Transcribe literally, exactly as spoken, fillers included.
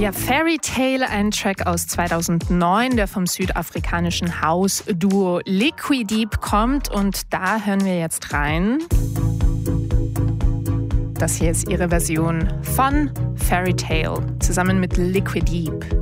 Ja, Fairy Tale, ein Track aus zweitausendneun, der vom südafrikanischen House-Duo Liquideep kommt. Und da hören wir jetzt rein. Das hier ist ihre Version von Fairy Tale zusammen mit Liquideep.